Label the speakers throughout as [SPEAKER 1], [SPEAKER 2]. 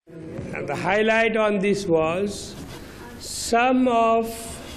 [SPEAKER 1] And the highlight on this was some of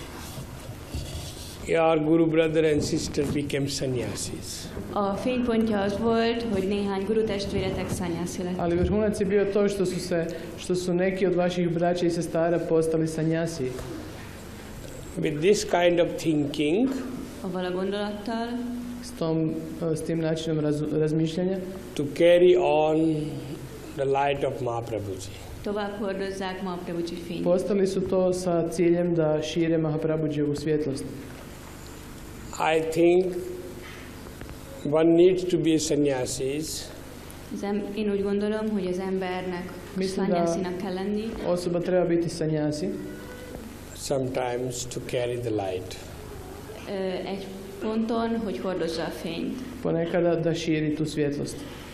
[SPEAKER 1] your Guru brother and sister became sannyasis.
[SPEAKER 2] A fénypontja az volt, hogy néhány guru testvéretek szanyászi lett.
[SPEAKER 3] Ali vrhunac je bio to što su neki od vaših braća i sestara postali sanjasi.
[SPEAKER 1] With this kind of thinking,
[SPEAKER 2] Avval a gondolattal,
[SPEAKER 3] s tim načinom razmišljanja,
[SPEAKER 1] to carry on the light of Mahaprabhuji.
[SPEAKER 2] tovább hordozzák Mahaprabhuji fényt.
[SPEAKER 3] Postali su to sa ciljem da šire Mahaprabhujivu svjetlost.
[SPEAKER 1] I think one needs to be sannyasis.
[SPEAKER 2] Én úgy gondolom, hogy az embernek szanyászinak kell lenni.
[SPEAKER 3] Osoba treba biti sanjasi.
[SPEAKER 1] Sometimes to carry the light.
[SPEAKER 2] Egy ponton, hogy hordozza a fényt.
[SPEAKER 3] Ponekada da širi tu svjetlost.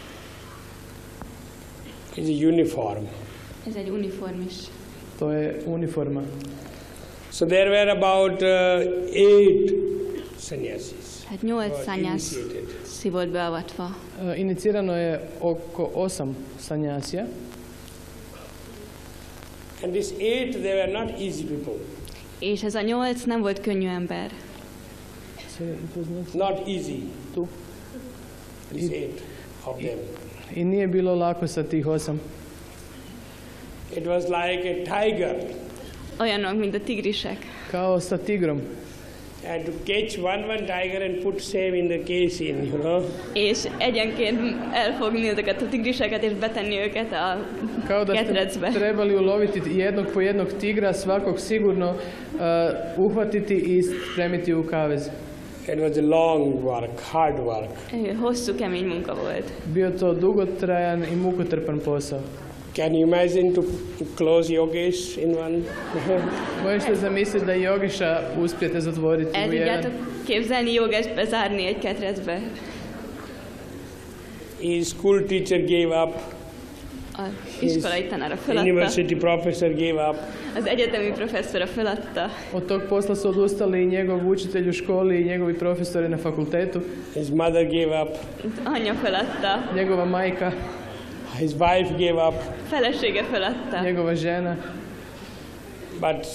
[SPEAKER 1] It's a uniform.
[SPEAKER 2] Ez egy uniform is.
[SPEAKER 3] To je uniforma.
[SPEAKER 1] So there were about 8 sannyasis.
[SPEAKER 2] Hát 8 szanyászi volt beavatva.
[SPEAKER 3] Inicirano je oko 8 sanjasija.
[SPEAKER 1] And these 8, they were not easy people.
[SPEAKER 2] És ez a 8 nem volt könnyű ember.
[SPEAKER 1] Not easy.
[SPEAKER 3] Tu.
[SPEAKER 1] These 8 of them.
[SPEAKER 3] I nije bilo lako sa tih 8.
[SPEAKER 1] It was like a tiger.
[SPEAKER 2] Olyanok, mint a tigrisek.
[SPEAKER 3] Kao sa tigrom.
[SPEAKER 1] And to catch one tiger and put same in the casing, you know.
[SPEAKER 2] És egyenként elfogni ezeket a tigriseket és betenni őket a ketrecbe.
[SPEAKER 3] Trebali uloviti jednog po jednog tigra, svakog sigurno uhvatiti i spremiti u kavez.
[SPEAKER 1] It was a long work, hard work.
[SPEAKER 2] Hosszú, kemény munka volt.
[SPEAKER 3] Bio to dugotrajan i mukotrpan posao.
[SPEAKER 1] Can you imagine to close Yogesh in one?
[SPEAKER 3] Možete zamisliti da Yogesha uspijete zatvoriti
[SPEAKER 2] El
[SPEAKER 3] u jedan.
[SPEAKER 2] tudjátok képzelni Yogesh bezárni egy ketrecbe?
[SPEAKER 1] His school teacher gave up.
[SPEAKER 2] Az iskolai tanára feladta.
[SPEAKER 1] University professor gave up.
[SPEAKER 2] Az egyetemi professzora feladta.
[SPEAKER 3] Od tog posla su odustali i njegov učitelj u školi i njegovi profesori na fakultetu.
[SPEAKER 1] His mother gave up.
[SPEAKER 2] Anyja feladta.
[SPEAKER 3] Njegova majka.
[SPEAKER 1] His wife gave up.
[SPEAKER 2] Felesége feladta.
[SPEAKER 3] Njegova žena.
[SPEAKER 1] But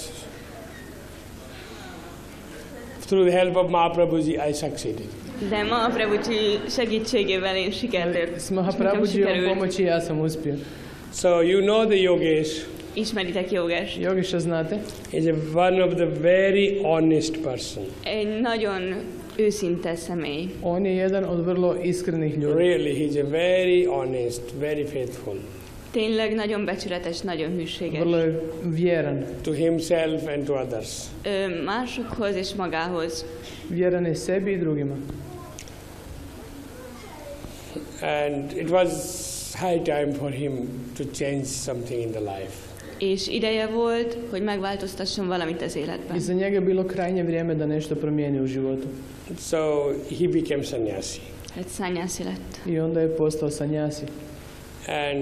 [SPEAKER 1] through the help of Mahaprabhuji, I succeeded.
[SPEAKER 2] De Mahaprabhuji segítségével én sikerült.
[SPEAKER 3] S Mahaprabhujijom pomoći ja sam uspio.
[SPEAKER 1] So you know the Yogesh.
[SPEAKER 2] Ismeritek Yogesht.
[SPEAKER 3] Yogesha znate?
[SPEAKER 1] Is one of the very honest person.
[SPEAKER 2] Egy nagyon őszinte személy.
[SPEAKER 3] On je jedan od vrlo iskrenih ljudi.
[SPEAKER 1] Really, he's a very honest, very faithful.
[SPEAKER 2] Tényleg nagyon becsületes, nagyon hűséges.
[SPEAKER 3] Vrlo je vjeran.
[SPEAKER 1] To himself and to others.
[SPEAKER 2] Másokhoz és magához.
[SPEAKER 3] Vjeran je sebi i drugima.
[SPEAKER 1] And it was high time for him to change something in the life.
[SPEAKER 2] És ideje volt, hogy megváltoztasson valamit az életben.
[SPEAKER 3] I za njega bilo krajnje vrijeme da nešto promijeni u životu.
[SPEAKER 1] So he became sannyasi.
[SPEAKER 2] Hát szanyászi lett.
[SPEAKER 3] I onda je postao sanjasi.
[SPEAKER 1] And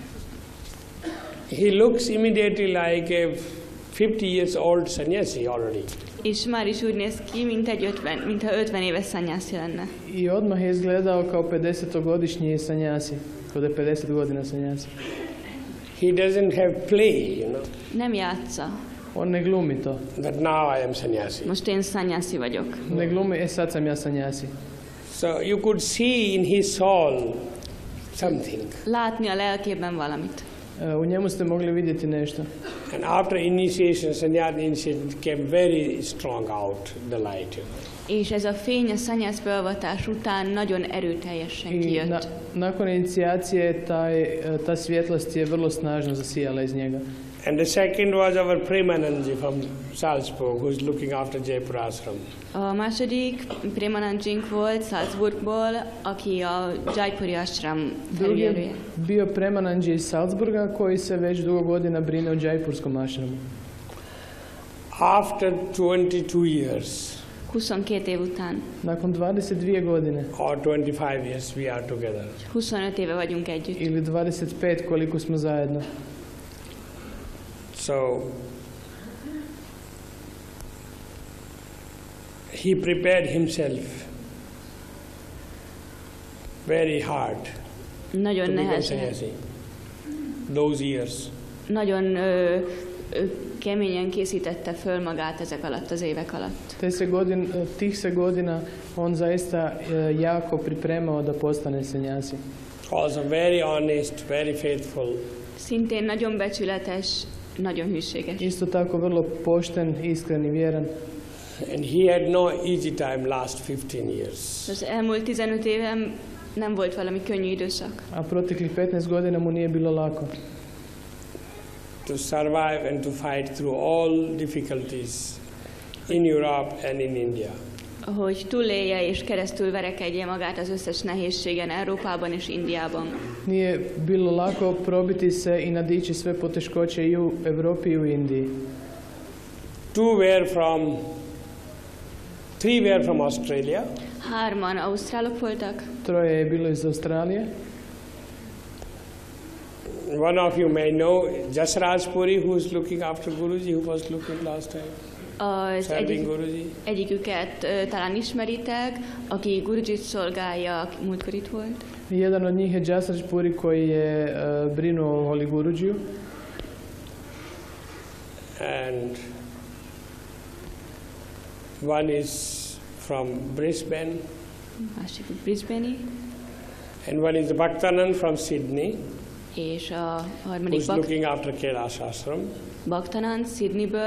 [SPEAKER 1] he looks immediately like a 50 years old sannyasi already.
[SPEAKER 2] És már is úgy néz ki, mintha 50 éves szanyászi lenne.
[SPEAKER 3] I odmah je izgledao kao 50-godišnji sanjasi. Kao da je 50 godina sanjasi.
[SPEAKER 1] He doesn't have play, you know.
[SPEAKER 2] Nem játsza.
[SPEAKER 3] On ne glumi to.
[SPEAKER 1] That now I am sannyasi.
[SPEAKER 2] Most én szanyászi vagyok.
[SPEAKER 3] Ne glumi, sad sam ja sanjasi.
[SPEAKER 1] So you could see in his soul something.
[SPEAKER 2] Látni a lelkében valamit.
[SPEAKER 3] U njemu ste mogli vidjeti nešto.
[SPEAKER 1] And after initiation, sannyasa initiation came very strong out, the light.
[SPEAKER 2] És ez a fény a szanyász beavatás után nagyon erőteljesen kijött.
[SPEAKER 3] Nakon inicijacije ta svjetlost je vrlo snažno zasijala iz njega.
[SPEAKER 1] And the second was our Premanandji from Salzburg, who is looking after Jaipur Ashram.
[SPEAKER 2] A második Premanandjink volt Salzburgból, aki a Jaipuri Ashram felügyelője.
[SPEAKER 3] Bio Premanandji iz Salzburga koji se već dugo godina brine o Jaipurskom ashramu.
[SPEAKER 1] After 22 years,
[SPEAKER 2] 22 év után.
[SPEAKER 3] Nakon 22 godine.
[SPEAKER 1] Or 25 years we are together.
[SPEAKER 2] 25 éve vagyunk együtt.
[SPEAKER 3] Ili 25 koliko smo zajedno.
[SPEAKER 1] So he prepared himself very hard
[SPEAKER 2] nagyon
[SPEAKER 1] to become
[SPEAKER 2] nehezen.
[SPEAKER 1] sannyasi. those years.
[SPEAKER 2] Nagyon keményen készítette föl magát ezek alatt az évek alatt.
[SPEAKER 3] Tih se godina on zaista jako pripremao da postane sannyasi.
[SPEAKER 1] Also very honest, very faithful.
[SPEAKER 2] Szintén nagyon becsületes, nagyon hűséges.
[SPEAKER 3] Isto tako vrlo pošten, iskren i vjeran.
[SPEAKER 1] And he had no easy time last 15 years.
[SPEAKER 2] Az elmúlt 15 évem nem volt valami könnyű időszak.
[SPEAKER 3] A proteklih 15 godina mu nije bilo lako.
[SPEAKER 1] To survive and to fight through all difficulties in Europe and in India.
[SPEAKER 2] Hogy túlélje és keresztül verekedje magát az összes nehézségen Európában és Indiában.
[SPEAKER 3] Nije bilo lako probiti se i nadići sve poteškoće i u Europi i u Indiji.
[SPEAKER 1] Three were from Australia.
[SPEAKER 2] 3 ausztrálok voltak.
[SPEAKER 3] 3 je bilo iz Australije.
[SPEAKER 1] One of you may know Jasraj Puri, who is looking after Guruji, who was looking last time. Serving Guruji.
[SPEAKER 2] Egyiküket talán ismeritek, aki Gurujit szolgálja, múltkor itt volt.
[SPEAKER 3] Jedan od njih je Jasraj Puri koji je brinuo o Holi Gurudžiju.
[SPEAKER 1] And one is from Brisbane.
[SPEAKER 2] Másik Brisbane-i.
[SPEAKER 1] And one is Bhaktanan from Sydney.
[SPEAKER 2] És a harmadik
[SPEAKER 1] who's looking after Kailash Ashram.
[SPEAKER 2] Bhaktanan, Sydneyből.